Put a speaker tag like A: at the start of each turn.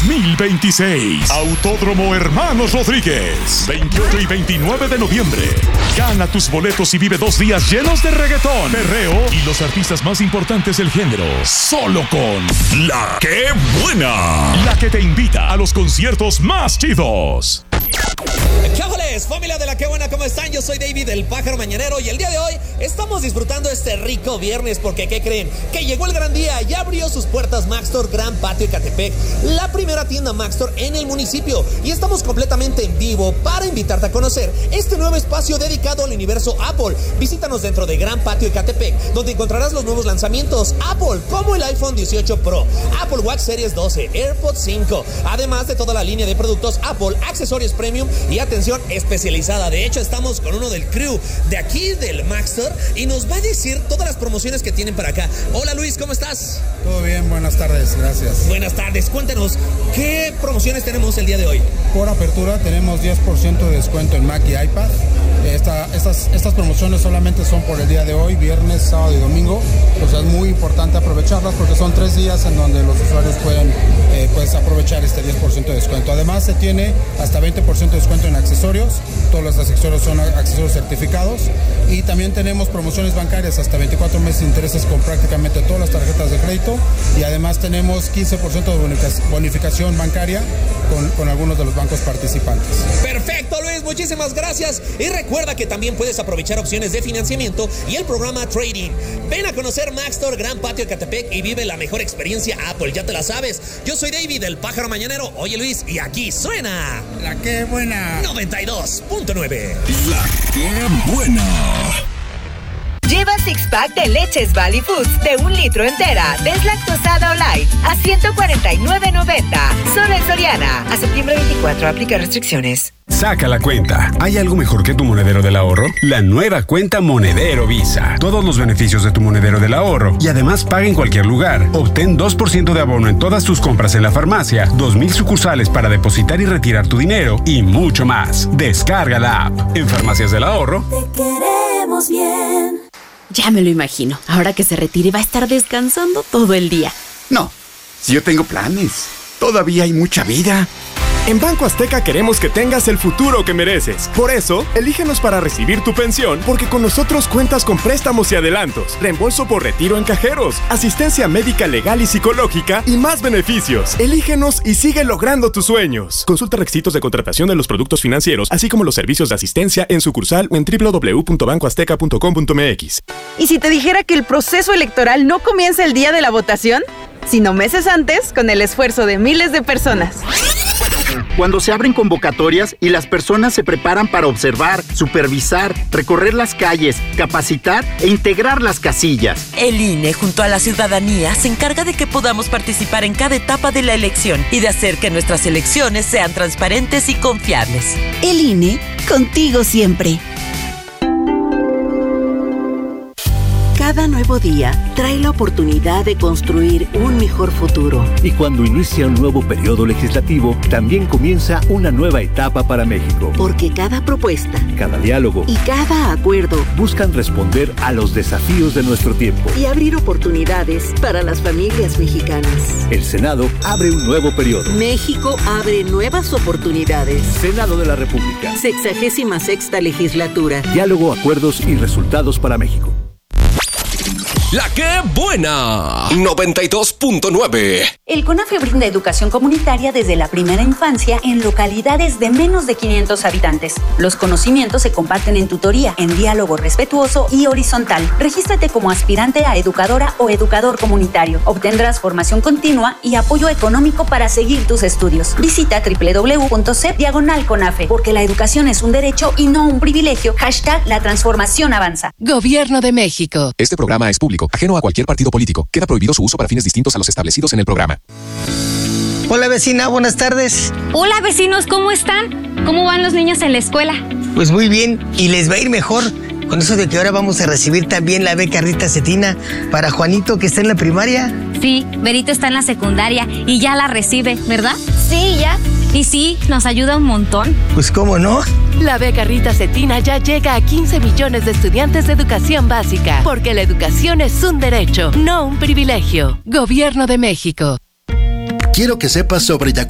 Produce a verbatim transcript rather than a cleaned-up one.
A: dos mil veintiséis. Autódromo Hermanos Rodríguez, veintiocho y veintinueve de noviembre. Gana tus boletos y vive dos días llenos de reggaetón, perreo y los artistas más importantes del género. Solo con La Que Buena, la que te invita a los conciertos más chidos.
B: ¿Qué ójoles, familia de La Que Buena? ¿Cómo están? Yo soy David, el pájaro mañanero, y el día de hoy estamos disfrutando este rico viernes porque, ¿qué creen? Que llegó el gran día. Ya abrió sus puertas Maxtor Gran Patio Ecatepec, la primera tienda Maxtor en el municipio, y estamos completamente en vivo para invitarte a conocer este nuevo espacio dedicado al universo Apple. Visítanos dentro de Gran Patio Ecatepec, donde encontrarás los nuevos lanzamientos Apple, como el iPhone dieciocho Pro, Apple Watch Series doce, AirPods cinco, además de toda la línea de productos Apple, accesorios premium y atención especializada. De hecho, estamos con uno del crew de aquí del Maxtor y nos va a decir todas las promociones que tienen para acá. Hola Luis, ¿cómo estás?
C: Todo bien, buenas tardes, gracias.
B: Buenas tardes, cuéntanos, ¿qué promociones tenemos el día de hoy?
C: Por apertura tenemos diez por ciento de descuento en Mac y iPad. Esta, estas, estas promociones solamente son por el día de hoy, viernes, sábado y domingo. Pues es muy importante aprovecharlas porque son tres días en donde los usuarios pueden eh, pues aprovechar este diez por ciento de descuento. Además se tiene hasta veinte por ciento de descuento en accesorios. Todos los accesorios son accesorios certificados. Y también tenemos promociones bancarias hasta veinticuatro meses de intereses con prácticamente todas las tarjetas de crédito. Y además tenemos quince por ciento de bonificación bancaria con, con algunos de los bancos participantes.
B: Perfecto, Luis, muchísimas gracias. Y recuerda que también puedes aprovechar opciones de financiamiento y el programa Trading. Ven a conocer Maxtor Gran Patio Ecatepec y vive la mejor experiencia Apple, ya te la sabes. Yo soy David, el pájaro mañanero. Oye Luis, y aquí suena
C: La Que Buena
B: noventa y dos punto nueve.
A: La Que Buena.
D: Lleva six pack de leches Valley Foods de un litro entera, deslactosada o light, a ciento cuarenta y nueve noventa. Solo en Soriana. A septiembre veinticuatro, aplica restricciones.
E: Saca la cuenta. ¿Hay algo mejor que tu monedero del ahorro? La nueva cuenta Monedero Visa. Todos los beneficios de tu monedero del ahorro. Y además paga en cualquier lugar. Obtén dos por ciento de abono en todas tus compras en la farmacia, dos mil sucursales para depositar y retirar tu dinero y mucho más. Descarga la app. En Farmacias del Ahorro.
F: Te queremos bien.
G: Ya me lo imagino. Ahora que se retire va a estar descansando todo el día.
H: No, si yo tengo planes. Todavía hay mucha vida.
I: En Banco Azteca queremos que tengas el futuro que mereces. Por eso, elígenos para recibir tu pensión, porque con nosotros cuentas con préstamos y adelantos, reembolso por retiro en cajeros, asistencia médica legal y psicológica y más beneficios. Elígenos y sigue logrando tus sueños. Consulta requisitos de contratación de los productos financieros, así como los servicios de asistencia en sucursal o en doble u doble u doble u punto banco azteca punto com punto m x.
J: ¿Y si te dijera que el proceso electoral no comienza el día de la votación, sino meses antes, con el esfuerzo de miles de personas?
K: Cuando se abren convocatorias y las personas se preparan para observar, supervisar, recorrer las calles, capacitar e integrar las casillas.
L: El I N E, junto a la ciudadanía, se encarga de que podamos participar en cada etapa de la elección y de hacer que nuestras elecciones sean transparentes y confiables.
M: El I N E, contigo siempre. Cada nuevo día trae la oportunidad de construir un mejor futuro.
N: Y cuando inicia un nuevo periodo legislativo, también comienza una nueva etapa para México.
M: Porque cada propuesta,
N: cada diálogo
M: y cada acuerdo
N: buscan responder a los desafíos de nuestro tiempo
M: y abrir oportunidades para las familias mexicanas.
N: El Senado abre un nuevo periodo.
M: México abre nuevas oportunidades.
N: Senado de la República.
M: Sexagésima sexta legislatura.
N: Diálogo, acuerdos y resultados para México.
A: La Que Buena noventa y dos punto nueve.
O: El CONAFE brinda educación comunitaria desde la primera infancia en localidades de menos de quinientos habitantes. Los conocimientos se comparten en tutoría, en diálogo respetuoso y horizontal. Regístrate como aspirante a educadora o educador comunitario. Obtendrás formación continua y apoyo económico para seguir tus estudios. Visita doble u doble u doble u punto c diagonal CONAFE, porque la educación es un derecho y no un privilegio. Hashtag la transformación avanza.
D: Gobierno de México.
P: Este programa es público, ajeno a cualquier partido político. Queda prohibido su uso para fines distintos a los establecidos en el programa.
Q: Hola vecina, buenas tardes.
R: Hola vecinos, ¿cómo están? ¿Cómo van los niños en la escuela?
Q: Pues muy bien, y les va a ir mejor con eso de que ahora vamos a recibir también la beca Rita Cetina para Juanito, que está en la primaria.
R: Sí, Berito está en la secundaria y ya la recibe, ¿verdad?
S: Sí, ya.
R: Y sí, nos ayuda un montón.
Q: Pues cómo no.
D: La beca Rita Cetina ya llega a quince millones de estudiantes de educación básica, porque la educación es un derecho, no un privilegio. Gobierno de México.
T: Quiero que sepas sobre